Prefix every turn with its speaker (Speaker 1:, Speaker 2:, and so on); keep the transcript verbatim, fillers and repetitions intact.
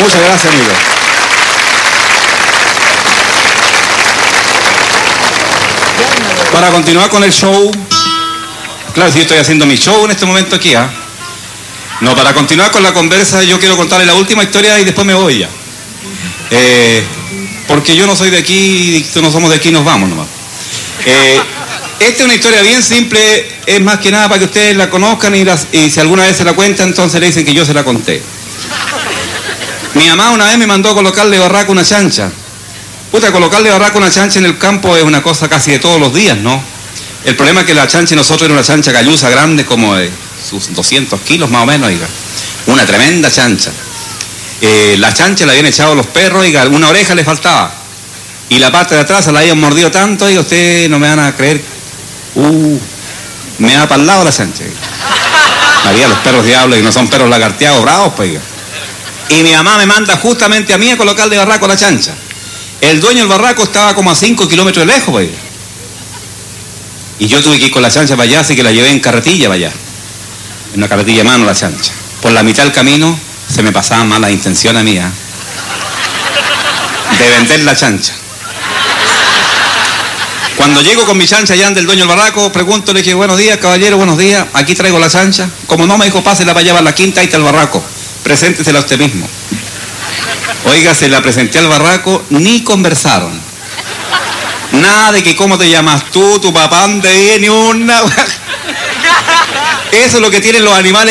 Speaker 1: Muchas gracias, amigo. Para continuar con el show, claro, si yo estoy haciendo mi show en este momento aquí, ¿ah? ¿eh? No, para continuar con la conversa, yo quiero contarle la última historia y después me voy ya. Eh, porque yo no soy de aquí, no somos de aquí, nos vamos nomás. Eh, esta es una historia bien simple, es más que nada para que ustedes la conozcan y, las, y si alguna vez se la cuentan, entonces le dicen que yo se la conté. Mi mamá una vez me mandó a colocarle barraco una chancha. Puta, colocarle barraco una chancha en el campo es una cosa casi de todos los días, ¿no? El problema es que la chancha de nosotros era una chancha callusa grande, como de sus doscientos kilos más o menos, oiga. Una tremenda chancha. Eh, la chancha la habían echado los perros, oiga, una oreja le faltaba. Y la parte de atrás se la habían mordido tanto, oiga, ustedes no me van a creer. Uh, me da para el lado la chancha. Había los perros diablos y no son perros lagarteados, bravos, pues, oiga. Y mi mamá me manda justamente a mí a colocarle barraco a la chancha. El dueño del barraco estaba como a cinco kilómetros de lejos, pues. Y yo tuve que ir con la chancha para allá, así que la llevé en carretilla para allá. En una carretilla de mano la chancha. Por la mitad del camino se me pasaban malas intenciones mías de vender la chancha. Cuando llego con mi chancha allá del dueño del barraco, pregunto, le dije, buenos días, caballero, buenos días, aquí traigo la chancha. Como no, me dijo, pásela para allá a la quinta, ahí está el barraco. Preséntesela a usted mismo. Oiga, se la presenté al barraco, ni conversaron. Nada de que cómo te llamas tú, tu papá, ¿dónde viene una? Eso es lo que tienen los animales